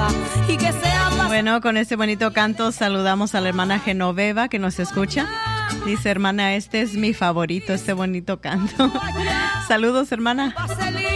y que sea paz. Bueno, con este bonito canto saludamos a la hermana Genoveva que nos escucha. Dice, hermana, este es mi favorito, este bonito canto. Saludos, hermana.